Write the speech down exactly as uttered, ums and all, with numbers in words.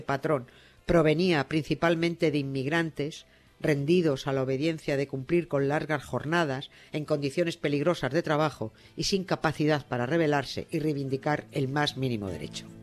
patrón provenía principalmente de inmigrantes rendidos a la obediencia de cumplir con largas jornadas, en condiciones peligrosas de trabajo y sin capacidad para rebelarse y reivindicar el más mínimo derecho.